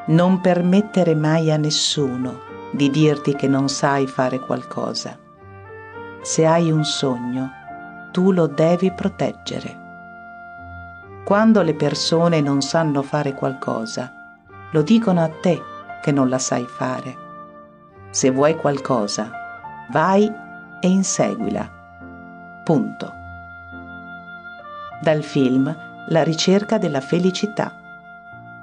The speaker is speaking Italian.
Non permettere mai a nessuno di dirti che non sai fare qualcosa. Se hai un sogno, tu lo devi proteggere. Quando le persone non sanno fare qualcosa, lo dicono a te che non la sai fare. Se vuoi qualcosa, vai e inseguila. Punto. Dal film La ricerca della felicità